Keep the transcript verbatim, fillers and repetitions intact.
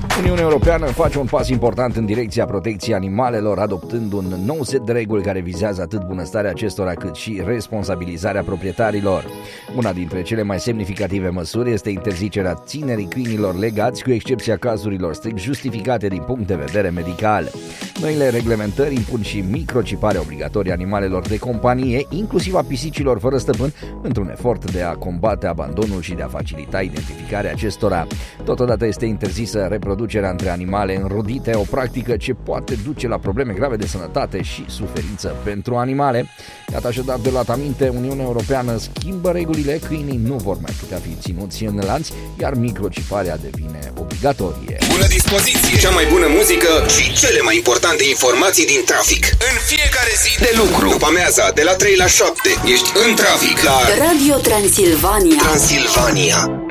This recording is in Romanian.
Uniunea Europeană face un pas important în direcția protecției animalelor, adoptând un nou set de reguli care vizează atât bunăstarea acestora cât și responsabilizarea proprietarilor. Una dintre cele mai semnificative măsuri este interzicerea ținerii câinilor legați, cu excepția cazurilor strict justificate din punct de vedere medical. Noile reglementări impun și microciparea obligatorie animalelor de companie, inclusiv a pisicilor fără stăpân, într-un efort de a combate abandonul și de a facilita identificarea acestora. Totodată este interzisă reproducerea între animale înrodite, o practică ce poate duce la probleme grave de sănătate și suferință pentru animale. Iată așadar, de luat aminte, Uniunea Europeană schimbă regulile, câinii nu vor mai putea fi ținuți în lanț, iar microciparea devine obligatorie. Bună dispoziție! Cea mai bună muzică și cele mai importante informații din trafic. În fiecare zi de lucru. După amiaza, de la trei la șapte, ești în trafic la Radio Transilvania. Transilvania.